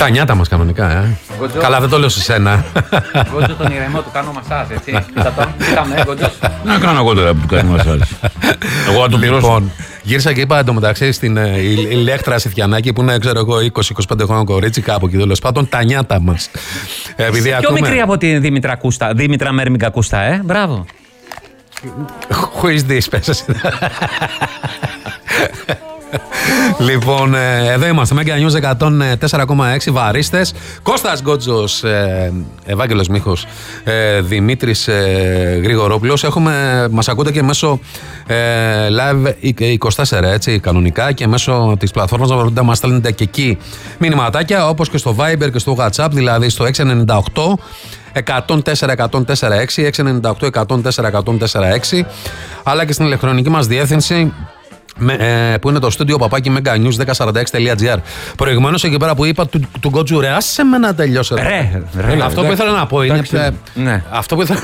Τα νιάτα μας κανονικά, Καλά, δεν το λέω σε σένα. Γκότζο τον ηρεμό του κάνω μασάζ, έτσι. Κοίταμε, Γκότζος. Να κάνω εγώ τώρα που του κάνει μασάζ. Εγώ να το πληρώσω. Λοιπόν, γύρισα και είπα εντωμεταξύ στην Ηλέκτρα Σιθιανάκη που είναι, ξέρω εγώ, 20-25 χρόνια κορίτσι, κάπου εκεί τέλος πάντων, τα νιάτα μας. Πιο μικρή από τη Δήμητρα Κούστα. Δήμητρα Μέρμικα Κούστα, μπράβο. Who is this, πες εσύ. Λοιπόν, εδώ είμαστε, Mega News 104,6 βαρίστες. Κώστας Γκότζος, Ευάγγελος Μίχος, Δημήτρης Γρηγορόπουλος. Μας ακούτε και μέσω Live 24, έτσι, κανονικά, και μέσω της πλατφόρμας να μας στέλνετε και εκεί μηνυματάκια, όπως και στο Viber και στο WhatsApp, δηλαδή στο 698 104-104-6, 698 104-104-6, αλλά και στην ηλεκτρονική μας διεύθυνση που είναι το στούντιο παπάκι meganews1046.gr. Προηγουμένως εκεί πέρα που είπα του Γκότζου, ρε, άσε με να τελειώσω. Αυτό που ήθελα να πω είναι. Αυτό που ήθελα.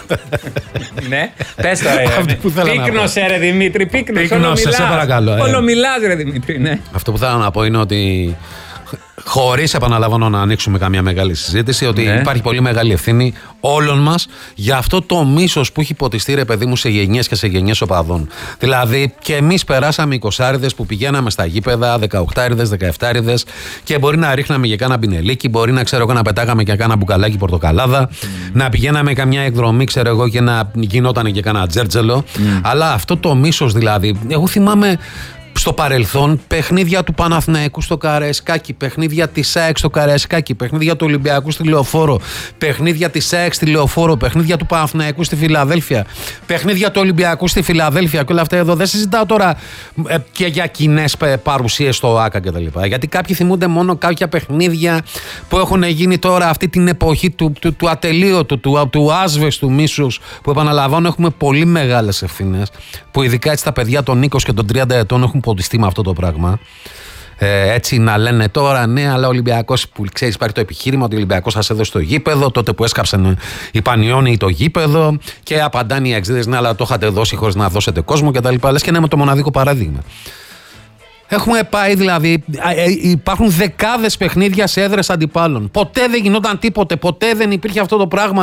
Ναι, πες το, ρε. Πύκνωσε, ρε Δημήτρη, πύκνωσε. Σε παρακαλώ. Όλο μιλάς, ρε Δημήτρη, ναι. Αυτό που θέλω να πω είναι ότι, χωρίς, επαναλαμβάνω, να ανοίξουμε καμία μεγάλη συζήτηση, ότι υπάρχει πολύ μεγάλη ευθύνη όλων μας για αυτό το μίσος που έχει ποτιστεί, ρε παιδί μου, σε γενιές και σε γενιές οπαδών. Δηλαδή, και εμείς περάσαμε 20άριδες που πηγαίναμε στα γήπεδα, 18άριδες, 17άριδες, και μπορεί να ρίχναμε και κάνα μπινελίκι, μπορεί να, ξέρω εγώ, να πετάγαμε και κάνα μπουκαλάκι πορτοκαλάδα, να πηγαίναμε καμιά εκδρομή, ξέρω εγώ, και να γινόταν και κάνα τζέρτζελο. Αλλά αυτό το μίσος, δηλαδή, εγώ θυμάμαι στο παρελθόν παιχνίδια του Παναθηναϊκού στο Καραϊσκάκι, παιχνίδια της ΑΕΚ στο Καραϊσκάκι, παιχνίδια του Ολυμπιακού στη Λεωφόρο, παιχνίδια της ΑΕΚ στη Λεωφόρο, παιχνίδια του Παναθηναϊκού στη Φιλαδέλφια, παιχνίδια του Ολυμπιακού στη Φιλαδέλφια, και όλα αυτά εδώ. Δεν συζητάω τώρα και για κοινές παρουσίες στο ΆΚΑ κτλ. Γιατί κάποιοι θυμούνται μόνο κάποια παιχνίδια που έχουν γίνει τώρα αυτή την εποχή του ατελείωτου, του άσβεστου μίσους, που, επαναλαμβάνω, έχουμε πολύ μεγάλες ευθύνες, που ειδικά έτσι τα παιδιά των 20 και των 30 ετών έχουν ποτιστεί με αυτό το πράγμα. Έτσι να λένε τώρα, ναι, αλλά ο Ολυμπιακός, που ξέρεις, υπάρχει το επιχείρημα ότι ο Ολυμπιακός σας έδωσε το γήπεδο, τότε που έσκαψαν οι Πανιόνιοι το γήπεδο, και απαντάνε οι εξήδες, ναι, αλλά το είχατε δώσει χωρίς να δώσετε κόσμο κτλ. Λες και είναι με το μοναδικό παράδειγμα. Έχουμε πάει, δηλαδή, υπάρχουν δεκάδες παιχνίδια σε έδρες αντιπάλων. Ποτέ δεν γινόταν τίποτε, ποτέ δεν υπήρχε αυτό το πράγμα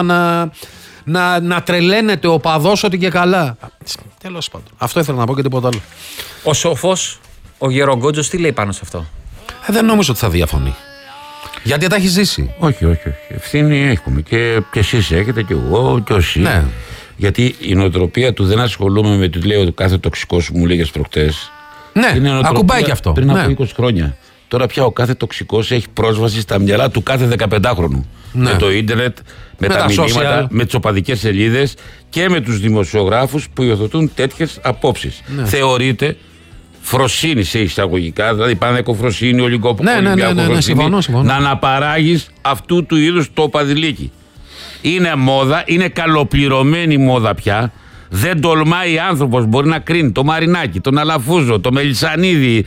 να τρελαίνεται ο παδός ότι και καλά. Τέλος πάντων. Αυτό ήθελα να πω και τίποτα άλλο. Ο σοφός, ο Γερογκότζος, τι λέει πάνω σε αυτό? Δεν νομίζω ότι θα διαφωνεί. Γιατί τα έχει ζήσει. Όχι. Ευθύνη έχουμε. Και εσείς έχετε, και εγώ, και όσοι. Ναι. Γιατί η νοοτροπία του δεν ασχολούμαι με, του λέει, ο κάθε τοξικός που μου λέγες προχτές. Ναι, ακουμπάει και αυτό. Πριν από 20 χρόνια. Τώρα πια ο κάθε τοξικός έχει πρόσβαση στα μυαλά του κάθε 15χρονου. Ναι. Με το ίντερνετ, με τα μηνύματα, social, με τις οπαδικές σελίδες και με τους δημοσιογράφους που υιοθετούν τέτοιες απόψεις. Ναι. Θεωρείται φροσύνη σε εισαγωγικά, δηλαδή πανεκοφροσύνη, ολυμπιακοφροσύνη, συμφωνώ. Να αναπαράγεις αυτού του είδους το οπαδηλίκι. Είναι μόδα, είναι καλοπληρωμένη μόδα πια. Δεν τολμάει άνθρωπος, μπορεί να κρίνει το Μαρινάκι, τον Αλαφούζο, το Μελισσανίδη,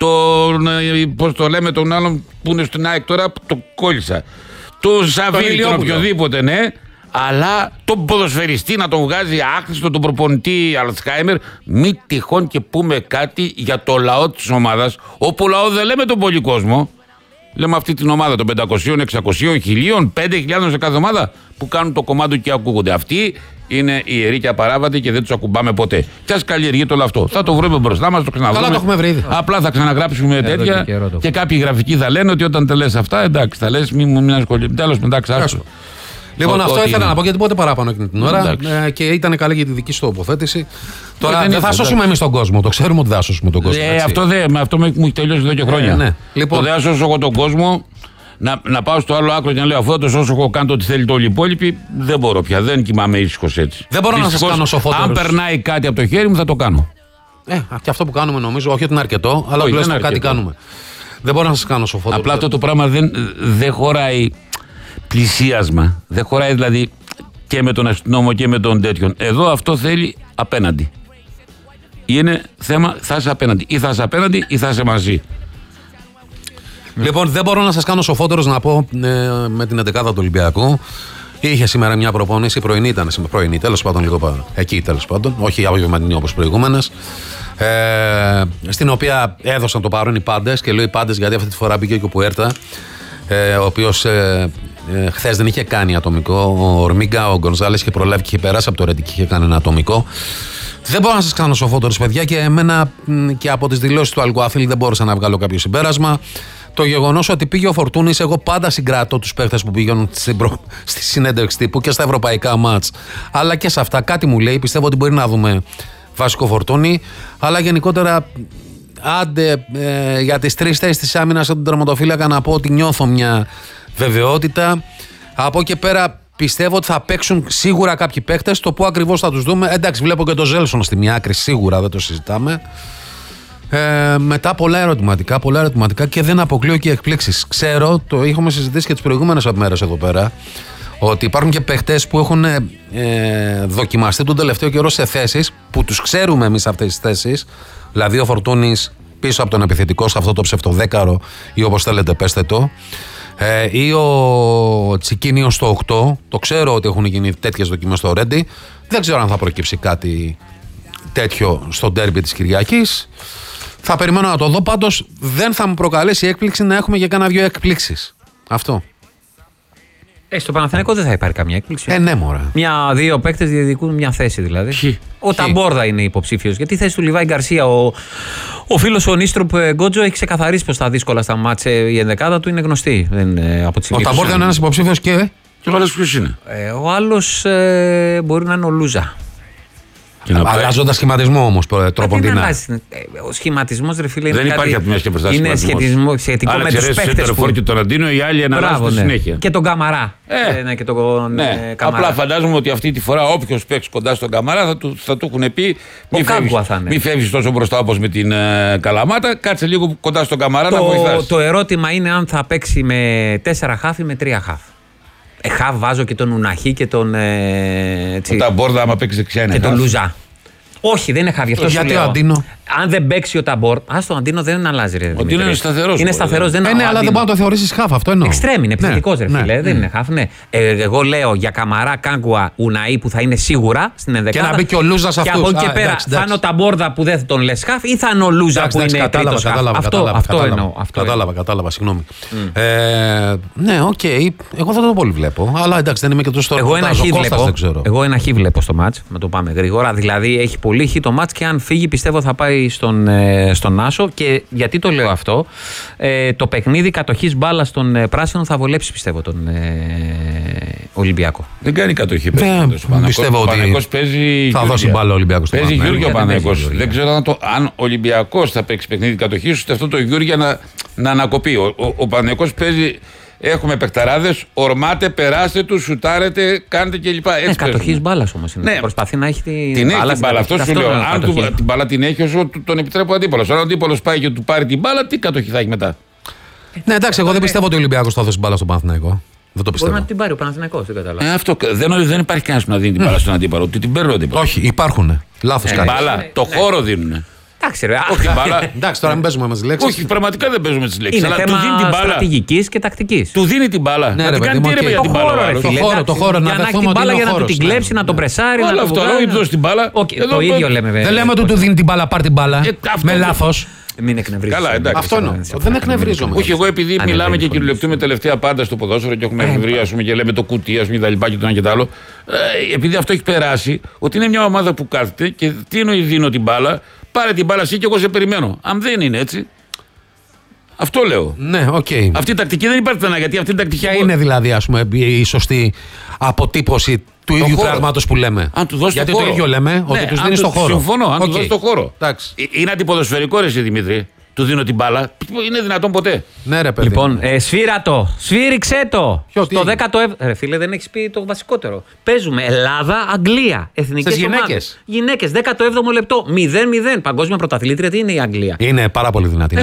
πώς το λέμε, τον άλλον που είναι στην ΑΕΚ τώρα, το κόλλησα, το Σαββίδη, τον οποιοδήποτε, ναι, αλλά τον ποδοσφαιριστή να τον βγάζει άχρηστο, τον προπονητή Αλτσχάιμερ. Μη τυχόν και πούμε κάτι για το λαό της ομάδας, όπου λαό δεν λέμε τον πολύ κόσμο. Λέμε αυτή την ομάδα των 500, 600, 1000, 5.000 σε κάθε ομάδα που κάνουν το κομμάτι και ακούγονται. Αυτοί είναι ιεροί και απαράβατοι και δεν τους ακουμπάμε ποτέ. Κι ας καλλιεργείται όλο αυτό. Θα το βρούμε μπροστά μας, το ξαναδούμε. Καλά, το έχουμε βρει ήδη. Απλά θα ξαναγράψουμε τέτοια και κάποιοι γραφικοί θα λένε ότι όταν τα λες αυτά, εντάξει, θα λες μην ασχολείται. Τέλος, εντάξει, άσου. Λοιπόν, αυτό ήθελα να πω, γιατί πότε παράπανω εκείνη την ώρα και ήταν καλή για τη δική σου τοποθέτηση. Τώρα δεν θα σώσουμε εμείς τον κόσμο, το ξέρουμε ότι δεν θα σώσουμε τον κόσμο. Αυτό μου έχει τελειώσει εδώ και χρόνια. Ναι. Λοιπόν, δεν θα σώσω εγώ τον κόσμο. Να πάω στο άλλο άκρο και να λέω αφού το σώσω εγώ, κάνω ό,τι θέλει το όλοι οι υπόλοιποι. Δεν μπορώ πια, δεν κοιμάμαι ήσυχος έτσι. Δεν μπορώ να σας κάνω σοφότερος. Αν περνάει κάτι από το χέρι μου θα το κάνω. Και αυτό που κάνουμε νομίζω, όχι ότι είναι αρκετό, αλλά τουλάχιστον κάτι κάνουμε. Δεν μπορώ να σας κάνω σοφότερο. Απλά αυτό το πράγμα δεν χωράει πλησίασμα. Δεν χωράει δηλαδή και με τον αστυνόμο και με τον τέτοιον. Εδώ αυτό θέλει απέναντι. Είναι θέμα, θα είσαι απέναντι. Ή θα είσαι απέναντι ή θα είσαι μαζί. Λοιπόν, δεν μπορώ να σας κάνω σοφότερος να πω με την 11η του Ολυμπιακού. Είχε σήμερα μια προπόνηση, πρωινή ήταν, τέλος πάντων, λίγο πάνω. Εκεί τέλος πάντων, όχι απογευματινή όπως προηγούμενες. Στην οποία έδωσαν το παρόν οι πάντες, και λέω οι πάντες γιατί αυτή τη φορά μπήκε και ο Πουέρτα. ο οποίος χθες δεν είχε κάνει ατομικό. Ο Ορμίγκα, ο Γκονζάλες είχε προλάβει και είχε περάσει από το Ρέντι και είχε κάνει ένα ατομικό. Δεν μπορώ να σας κάνω σοφότερους, παιδιά, και εμένα και από τις δηλώσεις του Αλγκουαθίλ δεν μπόρεσα να βγάλω κάποιο συμπέρασμα. Το γεγονός ότι πήγε ο Φορτούνης, εγώ πάντα συγκρατώ τους παίχτες που πήγαιναν στη συνέντευξη τύπου και στα ευρωπαϊκά μάτς, αλλά και σε αυτά κάτι μου λέει. Πιστεύω ότι μπορεί να δούμε βασικό Φορτούνη, αλλά γενικότερα άντε για τις 3 θέσεις της άμυνας από τον τερματοφύλακα να πω ότι νιώθω μια βεβαιότητα. Από εκεί πέρα πιστεύω ότι θα παίξουν σίγουρα κάποιοι παίχτες. Το που ακριβώς θα τους δούμε, εντάξει, βλέπω και το Ζέλσον στη μια άκρη, σίγουρα δεν το συζητάμε. Μετά πολλά ερωτηματικά και δεν αποκλείω και εκπλήξεις. Ξέρω, το είχαμε συζητήσει και τις προηγούμενες μέρες εδώ πέρα, ότι υπάρχουν και παίχτες που έχουν δοκιμαστεί τον τελευταίο καιρό σε θέσεις που τους ξέρουμε εμείς αυτές τις θέσεις. Δηλαδή ο Φορτούνης πίσω από τον επιθετικό σε αυτό το ψευτοδέκαρο ή όπως θέλετε πέστε το, ή ο Τσικίνιος στο 8. Το ξέρω ότι έχουν γίνει τέτοιες δοκιμές στο Ρέντι. Δεν ξέρω αν θα προκύψει κάτι τέτοιο στο ντέρμπι της Κυριακής. Θα περιμένω να το δω. Πάντως δεν θα μου προκαλέσει έκπληξη να έχουμε και κάνα 2 εκπλήξεις. Αυτό. Στο Παναθηναϊκό δεν θα υπάρχει καμία έκπληξη. Ναι, μωρά. 1-2 παίκτες διεκδικούν μια θέση δηλαδή. Ο Ταμπόρδα είναι υποψήφιος. Γιατί η θέση του Λιβάη Γκαρσία, ο φίλος ο Νίστρουπ Γκότζο, έχει ξεκαθαρίσει πως τα δύσκολα στα μάτσε η ενδεκάδα του είναι γνωστή. Ο Ταμπόρδα είναι ένας υποψήφιος και ο άλλος ποιος είναι? Ο άλλος μπορεί να είναι ο Λούζα. Αλλάζοντας σχηματισμό όμως τρόποντινά. Ο σχηματισμός, ρε φίλε, δεν υπάρχει από μια και μπροστά σχηματισμό. Είναι σχετικό με τους παίχτες που... και τον Αντίνο, οι άλλοι αναλάζουν στη συνέχεια. Και τον Καμαρά. Και τον Καμαρά. Απλά φαντάζομαι ότι αυτή τη φορά όποιος παίξει κοντά στον Καμαρά θα του έχουν πει μη φεύγεις τόσο μπροστά όπως με την Καλαμάτα, κάτσε λίγο κοντά στον Καμαρά να βοηθάς. Το ερώτημα είναι αν θα παίξει με 4 χαφ ή με 3 χαφ. Χαβ βάζω και τον Ουναχή και τον. Ο Ταμπόρδα, άμα παίξει δεξιά είναι. Και τον Λουζά. Όχι, δεν είναι Χαβ. Γιατί ο Αντίνο. Αν δεν παίξει ο Ταμπόρ. τον Αντίνο δεν αλλάζει. Ο Αντίνο είναι σταθερός. Είναι σταθερός, δεν είναι. Ναι, αλλά δεν μπορεί να το θεωρήσει Χαβ, αυτό εννοώ. Εξτρέμ είναι, επιθετικός ρε φίλε. Δεν είναι Χαβ, ναι. Εγώ λέω για Καμαρά, Κάγκουα, Ουναή που θα είναι σίγουρα στην ενδεκάδα. Και να μπει και ο Λούζα αυτούς. Και από εκεί και πέρα θα είναι ο Ταμπόρδα που δεν τον λε Χαβ ή θα είναι ο Λούζα που είναι τρίτος Χαβ. Αυτό εννοώ. Κατάλαβα, συγγνώμη. Ναι, οκ. Εγώ δεν το πολύ βλέπω. Αλλά εντάξει, δεν είμαι και τόσο Εγώ ένα χ βλέπω στο μάτς. Να το πάμε γρήγορα. Δηλαδή έχει πολύ χ το μάτς και αν φύγει πιστεύω θα πάει στον Άσο. Και γιατί το λέω αυτό, το παιχνίδι κατοχής μπάλας των πράσινων θα βολέψει πιστεύω τον Ολυμπιακό. Δεν κάνει κατοχή. Πιστεύω ότι θα δώσει μπάλα ο Ολυμπιακός. Παίζει Γιώργιο ο Παναθηναϊκός. Δεν ξέρω αν ο Ολυμπιακός θα παίξει παιχνίδι κατοχής, ώστε αυτό το Γιώργιο να ανακοπεί. Ο Παναθηναϊκός παίζει. Έχουμε παιχταράδες, ορμάτε, περάστε του, σουτάρετε, κάνετε κλπ. Κατοχής μπάλας όμως είναι. Ναι. Προσπαθεί να έχει την μπάλα. Αυτό σου λέω. Αν την μπάλα την έχει, όσο τον επιτρέπει ο αντίπαλος. Αν ο αντίπαλος πάει και του πάρει την μπάλα, τι κατοχή θα έχει μετά. Ναι, εντάξει, εγώ δεν πιστεύω ότι ο Ολυμπιακός θα δώσει μπάλα στον Παναθηναϊκό. Δεν το πιστεύω. Μπορεί να την πάρει ο Παναθηναϊκός, δεν κατάλαβα. Αυτό δεν υπάρχει κανένας που να δίνει την μπάλα στον αντίπαλο. Ότι την παίρνει ο αντίπαλος. Όχι, υπάρχουν. Λάθος κάνει. Μπάλα, το χώρο δίνουν. Εντάξει, τώρα μην παίζουμε με τις λέξεις. Όχι, πραγματικά δεν παίζουμε με τις λέξεις. Είναι αλλά θέμα στρατηγικής και τακτικής. Του δίνει την μπάλα. Ναι, να την κάνει τι για την μπάλα. Το χώρο να δεχθούμε ότι είναι ο χώρος. Για να του την κλέψει, να τον πρεσάρει. Όλο αυτό, όχι του δώσει την μπάλα. Το ίδιο λέμε βέβαια. Δεν λέμε ότι του δίνει την μπάλα, πάρ' την μπάλα. Με λάθος. Μην εκνευρίζεις. Καλά, εντάξει. Αυτό εννοώ. Δεν εκνευρίζομαι. Όχι, εγώ επειδή μιλάμε και κυριολεκτούμε τελευταία πάντα στο ποδόσφαιρο και έχουμε βρει και λέμε το κουτί, και τα λοιπά και το ένα και το άλλο. Επειδή αυτό έχει περάσει, ότι είναι μια ομάδα που κάθεται και τι εννοεί δίνω την μπάλα, πάρε την μπάλα εσύ και εγώ σε περιμένω. Αν δεν είναι έτσι. Αυτό λέω. Ναι, οκ. Αυτή η τακτική δεν υπάρχει πουθενά, γιατί αυτή η τακτική. Ποια είναι δηλαδή, ας πούμε, η σωστή αποτύπωση του ίδιου πράγματος που λέμε. Αν του δώσει γιατί το χώρο. ίδιο λέμε, ότι τους δίνει το χώρο. Συμφωνώ, αν του δώσει το χώρο. Είναι αντιποδοσφαιρικό ρε εσύ Δημήτρη. Του δίνω την μπάλα. Είναι δυνατόν ποτέ. Ναι, ρε παιδί. Λοιπόν, σφύρα το. Σφύριξε το. Στο 17ο. Ρε φίλε, δεν έχει πει το βασικότερο. Παίζουμε Ελλάδα-Αγγλία. Εθνικές ομάδες. Γυναίκες. 17ο λεπτό. 0-0. Παγκόσμια πρωταθλήτρια. Τι είναι η Αγγλία. Είναι πάρα πολύ δυνατή.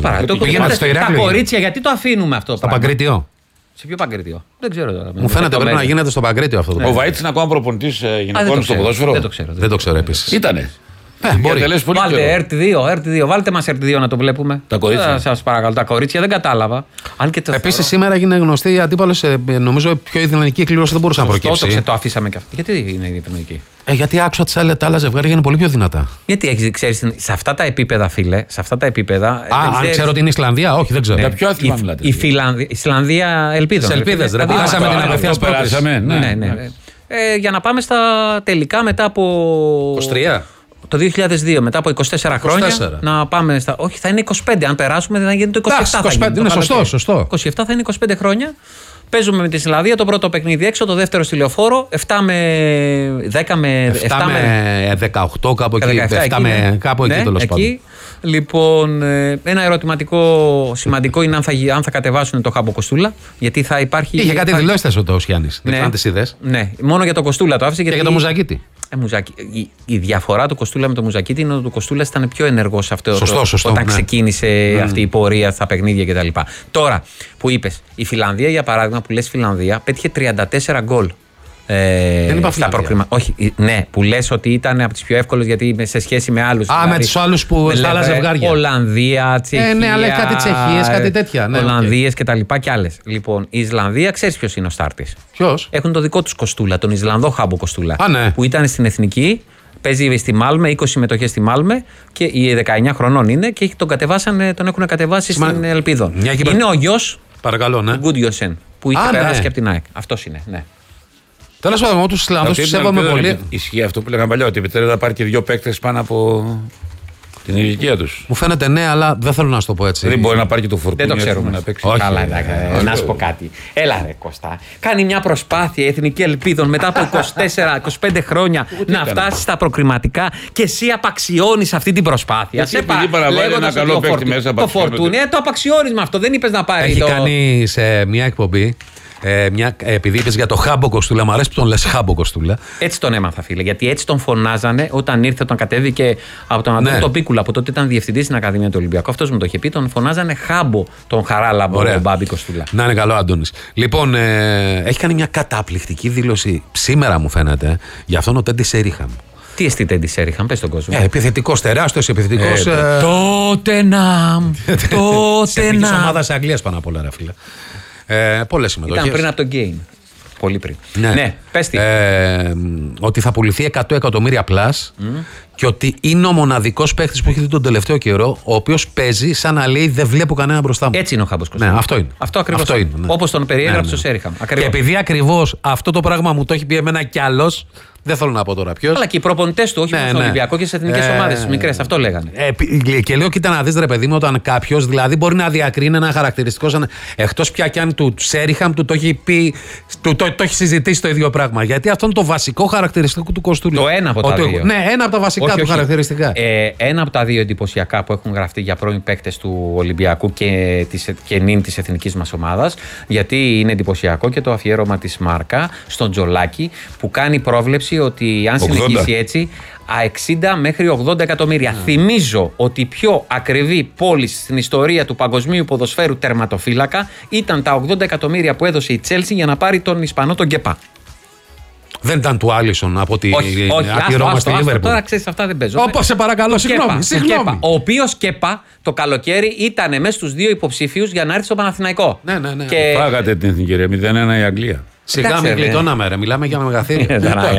Τα κορίτσια, γιατί το αφήνουμε αυτό. Στο Παγκρίτιο. Σε ποιο Παγκρίτιο. Δεν ξέρω τώρα. Μου φαίνεται πρέπει να γίνεται στο Παγκρίτιο αυτό. Ο Βαΐτης είναι ακόμα προπονητής γυναικών στο ποδόσφαιρο. Δεν το ξέρω. Δεν το ξέρω επίσης. Ήτανε. Μπορεί. Βάλτε RT2, βάλτε μας RT2 να το βλέπουμε. Τα κορίτσια. Σας παρακαλώ, τα κορίτσια δεν κατάλαβα. Επίσης σήμερα έγινε γνωστή η αντίπαλος, νομίζω πιο ιδανική εκκλήρωση δεν μπορούσε να προκύψει. Το αφήσαμε και αυτό. Γιατί είναι η ιδανική? Γιατί άκουσα τα άλλα ζευγάρια είναι πολύ πιο δυνατά. Γιατί ξέρεις, σε αυτά τα επίπεδα, φίλε, σε αυτά τα επίπεδα. Αν ξέρω ότι είναι η Ισλανδία, όχι, δεν ξέρω. Για ποιο άθλημα μιλάτε? Η Ισλανδία ελπίδων. Σε ελπίδες, ρε. Χάσαμε την απευθείας πρόκληση. Ναι. Για να πάμε στα τελικά μετά από. 23. Το 2002, μετά από 24 χρόνια. 24. Να πάμε στα. Όχι, θα είναι 25. Αν περάσουμε, δεν θα γίνει το 27. 25, είναι σωστό. 27 θα είναι 25 χρόνια. Παίζουμε με τη Ισλανδία το πρώτο παιχνίδι έξω, το δεύτερο στη Λεωφόρο. 7 με 18, κάπου εκεί. 7 κάπου εκεί τέλος πάντων. Λοιπόν, ένα ερωτηματικό σημαντικό είναι αν θα κατεβάσουν το Χάμπο Κοστούλα. Γιατί θα υπάρχει. Είχε κάτι δηλώσεις ο Γιάννης. Δεν ξέρω αν τις είδες. Ναι, μόνο για το Κοστούλα το άφησε. Και για το Μουζακίτη. Η διαφορά του Κοστούλα με το Μουζακίτη είναι ότι ο Κοστούλας ήταν πιο ενεργός σε αυτό όταν ξεκίνησε αυτή η πορεία στα παιχνίδια κτλ. Τώρα που είπες, η Φιλανδία για παράδειγμα, που λες Φιλανδία, πέτυχε 34 γκολ. Δεν είπα Φιλανδία. Όχι, ναι, που λες ότι ήταν από τις πιο εύκολες γιατί σε σχέση με άλλους. Με τους άλλους που στα άλλα ζευγάρια. Ολλανδία, Τσεχία. Ναι, αλλά κάτι Τσεχίες, κάτι τέτοια. Ολλανδίες κτλ. Και άλλες. Λοιπόν, η Ισλανδία, ξέρεις ποιος είναι ο στάρτης? Ποιος? Έχουν το δικό τους Κοστούλα, τον Ισλανδό Χάμπο Κοστούλα. Ναι. Που ήταν στην εθνική, παίζει στη Μάλμε, 20 συμμετοχές στη Μάλμε και οι 19 χρονών είναι και τον έχουν κατεβάσει στην Ελπίδων. Είναι ο γιος του Γκούντιονσεν που είχε περάσει και από την ΑΕΚ. Αυτός είναι, ναι. Τέλος πάντων, εγώ τους Ισλανδούς τους σέβομαι πολύ. Ισχύει αυτό που λέγαμε παλιά, ότι επιτρέπεται να πάρει και 2 παίκτες πάνω από την ηλικία τους. Μου φαίνεται ναι, αλλά δεν θέλω να σου το πω έτσι. Δεν μπορεί να πάρει και το Φορτούνι. Δεν το ξέρουμε. Να παίξει. Καλά, να σου πω κάτι. Έλα ρε Κώστα. Κάνει μια προσπάθεια η Εθνική Ελπίδων μετά από 24-25 χρόνια να φτάσει στα προκριματικά και εσύ απαξιώνεις αυτή την προσπάθεια. Σε παραλέγω ένα καλό παίκτη μέσα. Το Φορτούνι, το απαξιώνεις με αυτό. Δεν είπες να πάρει. Έχει κάνει σε μια εκπομπή. Επειδή είπες για το Χάμπο Κοστούλα, μου αρέσει που τον λες Χάμπο Κοστούλα. Έτσι τον έμαθα, φίλε. Γιατί έτσι τον φωνάζανε όταν ήρθε, όταν κατέβηκε από τον Αντώνη τον Πίκουλα, από τότε ήταν διευθυντής στην Ακαδημία του Ολυμπιακού. Αυτός μου το είχε πει, τον φωνάζανε Χάμπο, τον Χαράλαμπο, τον Μπάμπη Κοστούλα. Να είναι καλό, Αντώνης. Λοιπόν, έχει κάνει μια καταπληκτική δήλωση σήμερα, μου φαίνεται, για αυτόν ο Τέντι Σέριχαμ. Τι εστί Τέντι Σέριχαμ, πες στον κόσμο. Επιθετικός, τεράστιος επιθετικός. Τότεναμ. Της ομάδας Αγγλίας πάνω απ' όλα, ρε φίλε. Πολλές συμμετοχές. Ήταν πριν από το game. Πολύ πριν. Ναι, πες τι. Ότι θα πουληθεί 100 εκατομμύρια πλάς και ότι είναι ο μοναδικός παίκτης που έχει δει τον τελευταίο καιρό, ο οποίος παίζει σαν να λέει δεν βλέπω κανένα μπροστά μου. Έτσι είναι ο Χάμπος Κοστούλα. Ναι, αυτό είναι. Αυτό ακριβώς είναι. Ναι. Όπως τον περιέγραψε ο Σέριχαμ. Και επειδή ακριβώς αυτό το πράγμα μου το έχει πει εμένα κι άλλος. Δεν θέλω να πω τώρα ποιος. Αλλά και οι προπονητές του, όχι μόνο στον Ολυμπιακό και στις εθνικές ομάδες, τις μικρές, αυτό λέγανε. Και λέω, κοίτα να δεις ρε παιδί μου, όταν κάποιος δηλαδή μπορεί να διακρίνει ένα χαρακτηριστικό, εκτός πια κι αν του Σέριχαμ του το έχει πει, το έχει συζητήσει το ίδιο πράγμα. Γιατί αυτό είναι το βασικό χαρακτηριστικό του Κοστούλη. Το ένα από τα δύο. Ναι, ένα από τα βασικά του χαρακτηριστικά. Ένα από τα δύο εντυπωσιακά που έχουν γραφτεί για πρώην παίκτες του Ολυμπιακού και νυν της εθνικής μας ομάδας. Γιατί είναι εντυπωσιακό και το αφιέρωμα της Μάρκα στον Τζολάκη που κάνει πρόβλεψη ότι αν συνεχίσει έτσι 60 μέχρι 80 εκατομμύρια. Θυμίζω ότι η πιο ακριβή πώληση στην ιστορία του παγκοσμίου ποδοσφαίρου τερματοφύλακα ήταν τα 80 εκατομμύρια που έδωσε η Τσέλσι για να πάρει τον Ισπανό τον Γκέπα. Δεν ήταν του Άλισον από τη Ρώμα στη Λίβερπουλ. Τώρα ξέρεις, αυτά δεν παίζω. Όπως σε παρακαλώ, συγγνώμη. Ο οποίος Κέπα το καλοκαίρι ήταν μέσα στους δύο υποψήφιους για να έρθει στο Παναθηναϊκό. Ναι. Φάγατε την εθνική 0-1 η Αγγλία. Σιγά μην γλιτώναμε, ρε. Μιλάμε για μεγαθύρια.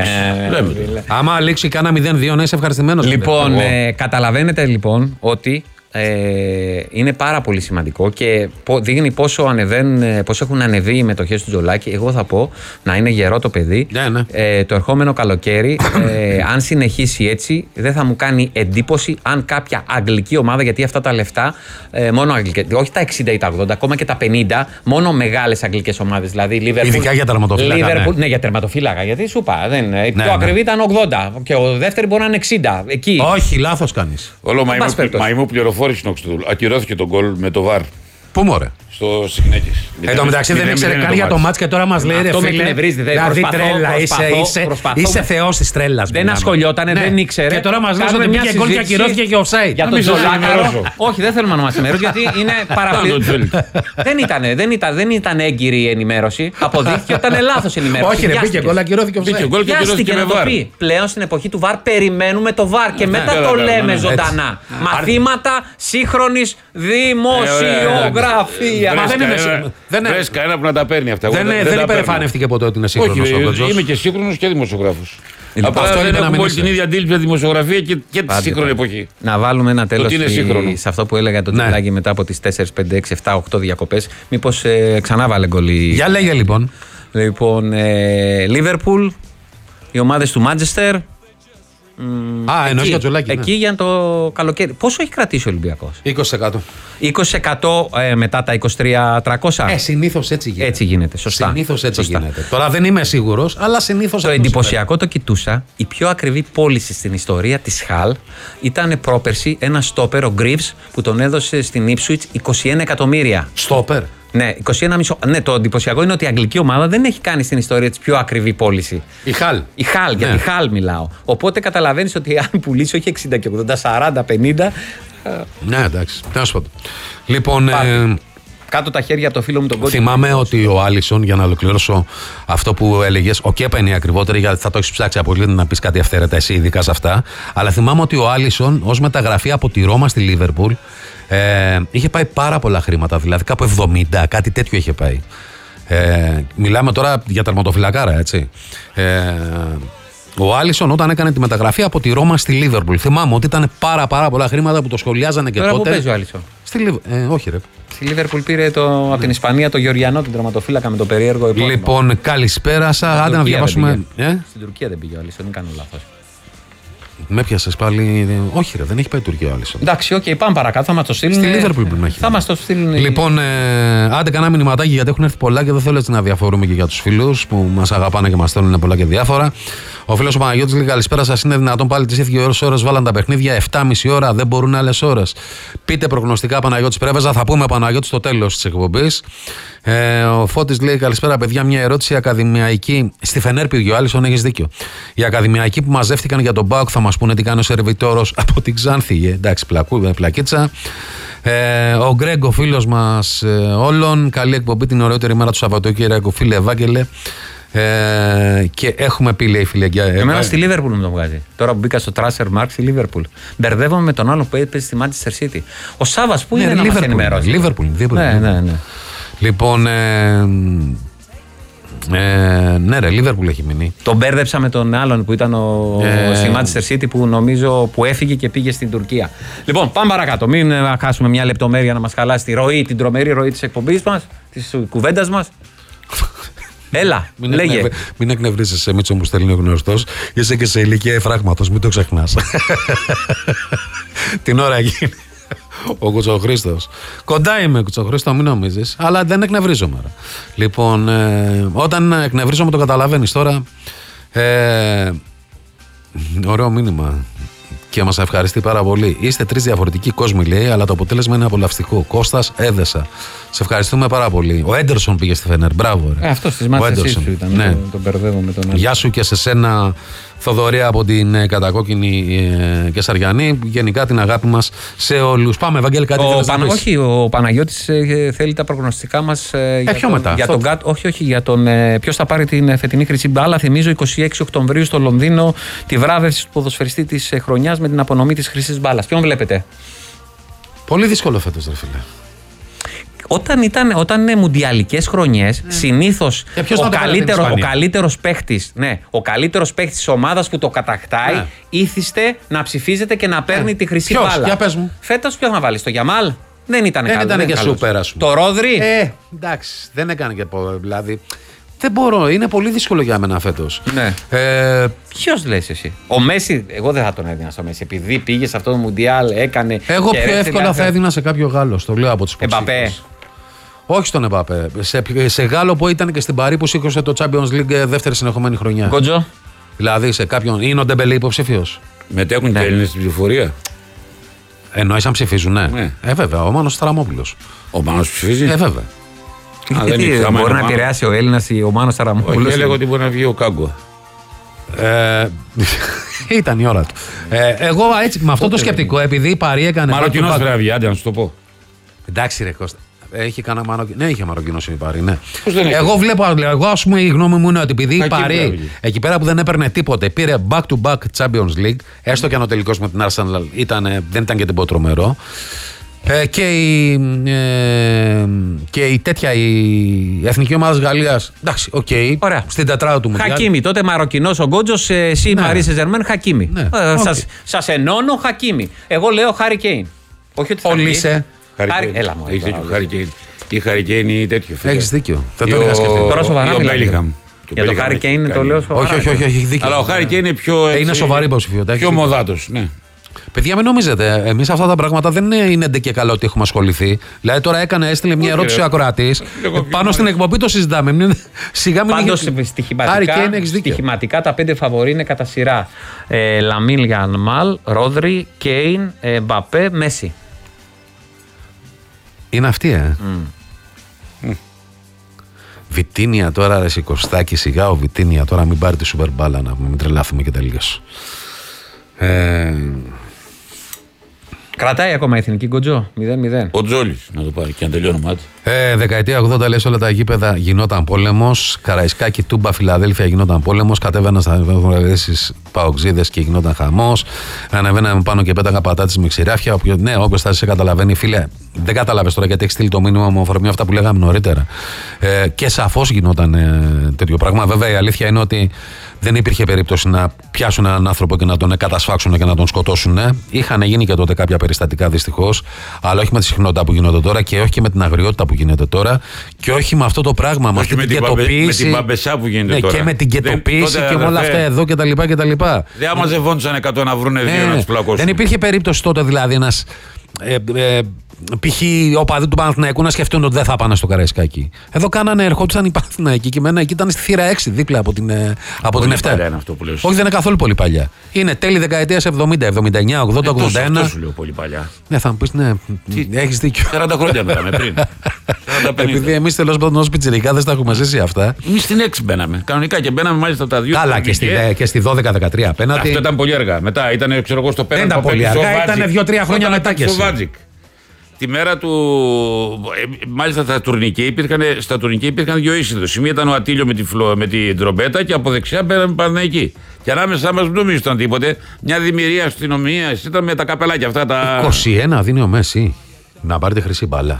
Άμα λήξει κάνα 0-2, να είσαι ευχαριστημένος. Λοιπόν, καταλαβαίνετε λοιπόν ότι είναι πάρα πολύ σημαντικό και δείχνει πόσο έχουν ανεβεί οι μετοχές του Τζολάκη. Εγώ θα πω να είναι γερό το παιδί. Το ερχόμενο καλοκαίρι, αν συνεχίσει έτσι, δεν θα μου κάνει εντύπωση αν κάποια αγγλική ομάδα, γιατί αυτά τα λεφτά, μόνο αγγλικές, όχι τα 60 ή τα 80, ακόμα και τα 50, μόνο μεγάλες αγγλικές ομάδες. Δηλαδή Liverpool. Ειδικά για τερματοφύλακα. Ναι, για τερματοφύλακα. Γιατί σου είπα, η πιο ακριβή ήταν 80 και ο δεύτερο μπορεί να είναι 60. Εκεί. Όχι, λάθος κάνεις. Όλο μαϊμού πληροφόρηση. Ακυρώθηκε τον γκολ με το βαρ. Πού μωρέ? Στο Συγνέκης. Εν τω μεταξύ δεν ήξερε καν για το μάτς και τώρα μας λέει ρε φίλε. Δηλαδή τρέλα, είσαι θεός της τρέλας. Δεν ασχολιότανε, δεν ήξερε. Και τώρα μας λέει ότι πήγε γκολ και ακυρώθηκε και offside. Για τον Ζολάκαρο. Όχι, δεν θέλουμε να μας ενημερώσει γιατί είναι παραπληρωμένη. Δεν ήταν έγκυρη η ενημέρωση. Αποδείχθηκε ότι ήταν λάθος η ενημέρωση. Όχι, ρε, πήγε γκολ, ακυρώθηκε offside. Βιάστηκε να το πει. Πλέον στην εποχή του VAR περιμένουμε το VAR και μετά το λέμε ζωντανά. Μαθήματα σύγχρονης δημοσιογραφίας. Βρες κανένα που να τα παίρνει αυτά. Δεν υπερεφανεύτηκε ποτέ ότι είναι σύγχρονος. Όχι, είμαι και σύγχρονος και δημοσιογράφος. Απλά δεν έχουμε όλη την ίδια αντίληψη με τη δημοσιογραφία και τη σύγχρονη εποχή. Να βάλουμε ένα τέλος σε αυτό που έλεγα το τυπλάκι μετά από τις 4, 5, 6, 7, 8 διακοπές. Μήπως ξανά βάλε γκολ. Για λέγε λοιπόν. Λοιπόν, Λίβερπουλ, οι ομάδες του Μάντσεστερ. Εννοείς για Τζολάκη. Εκεί για το καλοκαίρι. Πόσο έχει κρατήσει ο Ολυμπιακός? 20%. 20% μετά τα 23.300. Συνήθως έτσι γίνεται. Έτσι γίνεται. Σωστά. Συνήθως έτσι γίνεται. Τώρα δεν είμαι σίγουρος, αλλά συνήθως. Το εντυπωσιακό το κοιτούσα. Η πιο ακριβή πώληση στην ιστορία της Χαλ ήταν πρόπερση ένα στόπερ, ο Γκρίβς, που τον έδωσε στην Ipswich 21 εκατομμύρια. Στόπερ. Ναι, 21,5. Ναι, το εντυπωσιακό είναι ότι η αγγλική ομάδα δεν έχει κάνει στην ιστορία της πιο ακριβή πώληση. Η Χαλ. Για τη Χαλ μιλάω. Οπότε καταλαβαίνεις ότι αν πουλήσει όχι 60 και 80, 40, 50. Ναι, εντάξει. Τέλος πάντων. Λοιπόν. Κάτω τα χέρια από το φίλο μου τον Κότσο. Θυμάμαι ότι ο Άλισον, για να ολοκληρώσω αυτό που έλεγες, ο Κέπα είναι η ακριβότερη, γιατί θα το έχεις ψάξει από λίγο να πεις κάτι αυθαίρετα εσύ, ειδικά σε αυτά. Αλλά θυμάμαι ότι ο Άλισον, ως μεταγραφή από τη Ρώμα στη Λίβερπουλ, είχε πάει πάρα πολλά χρήματα, δηλαδή κάπου 70, κάτι τέτοιο είχε πάει. Μιλάμε τώρα για τερματοφυλακάρα, έτσι. Ο Άλισον όταν έκανε τη μεταγραφή από τη Ρώμα στη Λίβερπουλ, θυμάμαι ότι ήταν πάρα πολλά χρήματα που το σχολιάζανε και τώρα τότε. Πού παίζει ο Άλισον? Όχι ρε. Στη Λίβερπουλ πήρε από την Ισπανία το Γεωργιανό, την τερματοφύλακα με το περίεργο επώνυμο. Λοιπόν, καλησπέρα σας. Άντε να διαβάσουμε. Στην Τουρκία δεν πήγε ο Άλισον, δεν κάνω λάθος. Με πιάσες πάλι. Όχι, ρε, δεν έχει πάει η Τουρκία ο Άλισον. Εντάξει, πάμε παρακάτω, θα μας το στείλουν. Στη Λίβερπουλ πρέπει να έχει. Θα μας το στείλουν. Λοιπόν, άντε κανένα μηνυματάκι γιατί έχουν έρθει πολλά και δεν θέλω έτσι να διαφορούμε και για τους φίλους που μας αγαπάνε και μας στέλνουν πολλά και διάφορα. Ο φίλος ο Παναγιώτης λέει: καλησπέρα σας. Είναι δυνατόν πάλι τις ίδιες ώρες βάλαν τα παιχνίδια 7,5 ώρα, δεν μπορούν άλλες ώρες? Πείτε προγνωστικά, Παναγιώτης Πρέβεζα. Θα πούμε Παναγιώτη στο τέλος της εκπομπής. Ο Φώτης λέει: καλησπέρα, παιδιά. Μια ερώτηση ακαδημιακή. Στη Φενέρ πήγε ο Άλισον, έχεις δίκιο. Οι ακαδημιακοί που μαζεύτηκαν για τον ΠΑΟΚ θα μας πούνε τι κάνει ο σερβιτόρος από την Ξάνθη. Εντάξει, πλακίτσα. Ο Γκρέγκο, φίλος μας όλων. Καλή εκπομπή την ωραιότερη μέρα του Σαββατοκύριακου, φίλε Ευάγγελε. Και έχουμε πει, λέει, φίλε. Εμένα στη Λίβερπουλ μου το βγάζει. Τώρα που μπήκα στο Transfer Mark στη Λίβερπουλ. Μπερδεύομαι με τον άλλο που έπαιζε στη Manchester City. Ο Σάβας που είναι να μας ενημερώσει? Λίβερπουλ. Ναι. Λοιπόν. Ναι, ρε, Λίβερπουλ έχει μείνει. Τον μπέρδεψα με τον άλλον που ήταν στη Manchester City που νομίζω που έφυγε και πήγε στην Τουρκία. Λοιπόν, πάμε παρακάτω. Μην χάσουμε μια λεπτομέρεια να μας χαλάσει τη ροή, την τρομερή ροή της εκπομπής μας, της κουβέντας μας. Έλα, λέγε. Μην εκνευρίζεσαι, Μίτσο, μου στέλνει ο γνωστός. Είσαι και σε ηλικία εφράγματος, μην το ξεχνάς. Την ώρα γίνει. Ο Κουτσοχρήστος. Κοντά είμαι, Κουτσοχρήστο, μην νομίζεις. Αλλά δεν εκνευρίζομαι. Λοιπόν, όταν εκνευρίζομαι το καταλαβαίνεις τώρα. Ωραίο μήνυμα. Και μας ευχαριστεί πάρα πολύ. Είστε 3 διαφορετικοί κόσμοι, λέει, αλλά το αποτέλεσμα είναι απολαυστικό. Κώστας, έδεσα. Σε ευχαριστούμε πάρα πολύ. Ο Έντερσον πήγε στη Φενέρ. Μπράβο, ρε. Αυτό τη Manchester City ήταν. Ναι. Τον μπερδεύω με τον άλλο. Γεια σου και σε σένα, Θοδωρία, από την κατακόκκινη και Σαριανή. Γενικά την αγάπη μας σε όλους. Πάμε, Ευαγγέλη, κάτι τέτοιο. Όχι, ο Παναγιώτης θέλει τα προγνωστικά μας πιο μετά. Για τον όχι, για τον ποιος θα πάρει την φετινή χρυσή μπάλα. Θυμίζω 26 Οκτωβρίου στο Λονδίνο τη βράβευση του ποδοσφαιριστή της χρονιάς με την απονομή της χρυσής μπάλας. Ποιον βλέπετε? Πολύ δύσκολο φέτος, ρε φίλε. Όταν είναι μουντιαλικές χρονιές, συνήθως ο καλύτερος παίκτης της ομάδας που το κατακτάει ήθιστε να ψηφίζεται και να παίρνει τη χρυσή μπάλα. Για πες μου. Φέτος ποιος να βάλει? Το Γιαμάλ? Δεν ήταν και σούπερ, ας πούμε. Το Ρόδρυ? Εντάξει, δεν έκανε και δηλαδή. Δεν μπορώ, είναι πολύ δύσκολο για μένα φέτος. Ναι. Ποιος λες εσύ? Ο Μέση, εγώ δεν θα τον έδινα στο Μέση. Επειδή πήγε σε αυτό το Μουντιάλ, έκανε. Εγώ πιο εύκολα θα έδινα σε κάποιο Γάλλο. Το λέω από τους υποψήφιους. Όχι στον Εμπαπέ. Σε Γάλλο που ήταν και στην Παρί που σήκωσε το Champions League δεύτερη συνεχόμενη χρονιά. Εννοείς αν ψηφίζουν, ναι. Βέβαια, ο Μάνος Ταραμόπουλος. Ο Μάνος ψηφίζει. Βέβαια. Μπορεί να επηρεάσει ο Έλληνας ο Μάνος Ταραμόπουλος. Όχι, έλεγα ότι μπορεί να βγει ο Κάγκο. Ήταν η ώρα του. Εγώ έτσι με αυτό το σκεπτικό, επειδή η Παρί έκανε. Μαροκινός βραβεί, άντε να σου το πω. Εντάξει, ρε Κώστα. Έχει κανένα Μαροκινό. Ναι, είχε Μαροκινό η Παρί, ναι. Εγώ βλέπω, ας πούμε, η γνώμη μου είναι ότι επειδή η Παρί εκεί πέρα που δεν έπαιρνε τίποτε, πήρε back-to-back Champions League, έστω και αν ο τελικός με την Arsenal δεν ήταν και τίποτα τρομερό. Και η τέτοια η εθνική ομάδα της Γαλλίας. Εντάξει, οκ. Στην τετράδα του Μουντιάλ. Χακίμι. Τότε Μαροκινός ο Γκότζος, εσύ Μαρί Σεζερμέν, Χακίμι. Σας ενώνω Χακίμι. Εγώ λέω Χάρι Κέιν. Όχι ότι θα Ολύσε. Έλα μου. Η Χάρι Κέιν είναι τέτοιο. Έχεις δίκιο. Δεν το είχα σκεφτεί. Τώρα σοβαρά μιλάμε. Για το Χάρι Κέιν το λέω σοβαρά. Όχι, έχει δίκιο. Αλλά ο Χάρι Κέιν είναι πιο. Είναι σοβαρή υποψηφιότητα. Πιο μοδάτος, ναι. Παιδιά, μην νομίζετε, εμείς αυτά τα πράγματα δεν είναι ντε και καλό ότι έχουμε ασχοληθεί. Δηλαδή, τώρα έστειλε μια ερώτηση ο ακροατής. Πάνω στην εκπομπή το συζητάμε. Σιγά μην. Πάντως, στοιχηματικά τα 5 φαβορί είναι κατά σειρά. Λαμίλ Γιαμάλ, Ρόδρι, Κέιν, Μπαπέ, Μέση. Είναι αυτή, Βιτίνια τώρα, ρε Σικωστάκη, σιγά ο Βιτίνια τώρα, μην πάρει τη σούπερ μπάλα να μην τρελάθουμε και τελείως. Κρατάει ακόμα η εθνική Γκοτζό, 0-0. Ο Τζόλης να το πάρει και αν τελειώνω μάτι. Δεκαετία 80 λες όλα τα γήπεδα γινόταν πόλεμος. Καραϊσκάκη, Τούμπα, Φιλαδέλφια γινόταν πόλεμος. Κατέβαιναν στα βουλευτές Παοξίδες και γινόταν χαμός. Ανεβαίναμε πάνω και πέταγα πατάτες με ξηράφια. Ναι, όποιος θα σε καταλαβαίνει, φίλε, δεν κατάλαβες τώρα γιατί έχει στείλει το μήνυμα με αφορμή αυτά που λέγαμε νωρίτερα. Και σαφώς γινόταν τέτοιο πράγμα. Βέβαια η αλήθεια είναι ότι δεν υπήρχε περίπτωση να πιάσουν έναν άνθρωπο και να τον κατασφάξουν και να τον σκοτώσουν. Είχαν γίνει και τότε κάποια περιστατικά δυστυχώς, αλλά όχι με τη συχνότητα που γίνονται τώρα και όχι και με την αγριότητα που γίνεται τώρα και όχι με αυτό το πράγμα. Με αυτή την κετοποίηση. Με την παμπεσά που γίνεται τώρα. Και με την κετοποίηση και με όλα αυτά εδώ κτλ. Δεν μαζευόντουσαν 100 να βρουν δύο να τους πλακώσουν. Δεν υπήρχε περίπτωση τότε δηλαδή ένας. Π.χ. οπαδοί του Παναθηναϊκού να σκεφτούν ότι δεν θα πάνε στο Καραϊσκάκι. Εδώ ερχόντουσαν οι Παναθηναϊκοί και εμένα εκεί ήταν στη θύρα 6 δίπλα από την 7. Όχι, δεν είναι καθόλου πολύ παλιά. Είναι τέλη δεκαετίας 70, 79, 80, 81. Αυτό σου λέω πολύ παλιά. Ναι, θα μου πεις, ναι, έχεις δίκιο. 40 χρόνια μιλάμε πριν. Επειδή εμείς τέλος πάντων ως πιτσιρικάδες τα έχουμε ζήσει αυτά. Εμείς στην 6 μπαίναμε. Κανονικά και μπαίναμε μάλιστα τα δύο. Καλά, και στη 12-13 απέναντι. Αυτό ήταν πολύ αργά. Μετά ήταν, ξέρω εγώ, στο πέραν. Δεν ήταν πολύ αργά, ήταν 2-3 χρόνια μετά και τη μέρα του. Μάλιστα στα τουρνικέ υπήρχαν δύο είσοδοι. Η μία ήταν ο Ατήλιο με την τρομπέτα και από δεξιά πέραμε Παναθηναϊκοί. Και ανάμεσά μας δεν νομίζω ήταν τίποτε. Μια δημιουργία αστυνομία ήταν με τα καπελάκια αυτά. 21 δίνει ο Μέση να πάρει τη χρυσή μπάλα.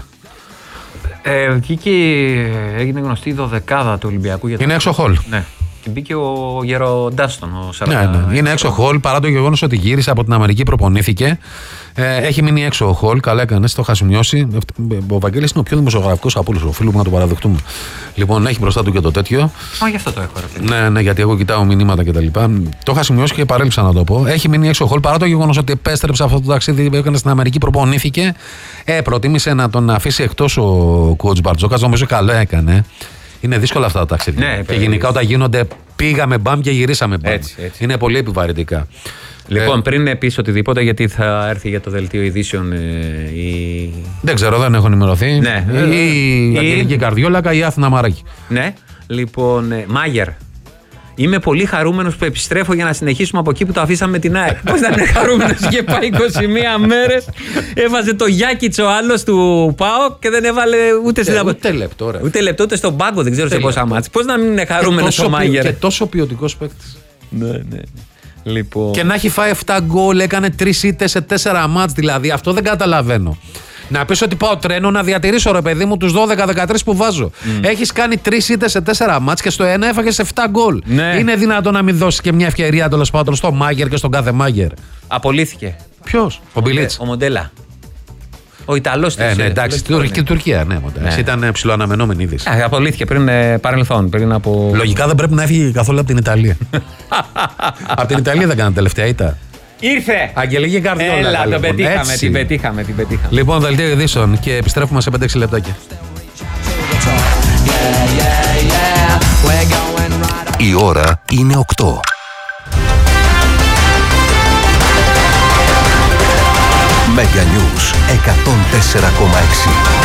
Βγήκε, έγινε γνωστή η 12η του Ολυμπιακού. Είναι έξω χολ. Ναι. Μπήκε ο Γεροντάστον. Ναι, είναι έξω χολ παρά το γεγονός ότι γύρισε από την Αμερική, προπονήθηκε. Έχει μείνει έξω ο χολ. Καλά έκανε, το είχα σημειώσει. Ο Βαγγέλης είναι ο πιο δημοσιογραφικός από όλους, ο φίλος μου, να το παραδεχτούμε. Λοιπόν, έχει μπροστά του και το τέτοιο. Γι' αυτό το έχω. Ναι, γιατί εγώ κοιτάω μηνύματα κτλ. Το είχα σημειώσει και παρέλειψα να το πω. Έχει μείνει έξω ο χολ παρά το γεγονός ότι επέστρεψε αυτό το ταξίδι που έκανε στην Αμερική, προπονήθηκε. Προτίμησε να τον αφήσει εκτός ο coach Μπαρτζόκας. Νομίζω καλό έκανε. Είναι δύσκολα αυτά τα ταξίδια. Ναι, και γενικά όταν γίνονται πήγαμε μπαμ και γυρίσαμε μπαμ. Έτσι. Είναι πολύ επιβαρυντικά. Λοιπόν, πριν πεις οτιδήποτε, γιατί θα έρθει για το δελτίο ειδήσεων Δεν ξέρω, δεν έχω ενημερωθεί. Ναι. Η Αγγελική Καρδιόλακα ή η Άθηνα Μαράκη. Ναι. Λοιπόν, Μάγερ. Είμαι πολύ χαρούμενος που επιστρέφω για να συνεχίσουμε από εκεί που το αφήσαμε με την ΑΕΚ. Πώς θα είναι χαρούμενος, είχε πάει 21 μέρες, έβαζε το Γιάκιτς ο άλλος του ΠΑΟΚ και δεν έβαλε ούτε λεπτό. Ούτε λεπτό, ούτε στον πάγκο, δεν ξέρω σε πόσα μάτς. Πώς να μην είναι χαρούμενος ο Μάγερ. Και τόσο ποιοτικός παίκτης. Ναι. Λοιπόν. Και να έχει φάει 7 γκολ, έκανε 3 ήττες σε 4 μάτς δηλαδή. Αυτό δεν καταλαβαίνω. Να πεις ότι πάω τρένο να διατηρήσω, ρε παιδί μου, τους 12-13 που βάζω. Έχεις κάνει 3 ήττες σε 4 μάτς και στο ένα έφαγες 7 γκολ. Ναι. Είναι δυνατόν να μην δώσεις και μια ευκαιρία τέλος πάντων στο Μάγερ και στον κάθε Μάγερ. Απολύθηκε. Ποιος? Ο Μπιλίτς. Ο Μοντέλα. Ο Ιταλός της. Ναι, εντάξει, και Τουρκία, ναι. Ήταν ψηλοαναμενόμενη είδηση. Απολύθηκε πριν παρελθόν. Λογικά δεν πρέπει να έφυγε καθόλου από την Ιταλία. Από την Ιταλία δεν κάνανε τελευταία ήττα. Ήρθε! Αγγελική Καρδιόλακα. Έλα, τον πετύχαμε, την πετύχαμε. Λοιπόν, δελτίο ειδήσεων και επιστρέφουμε σε 5-6 λεπτάκια. Η ώρα είναι 8. Mega News 104,6.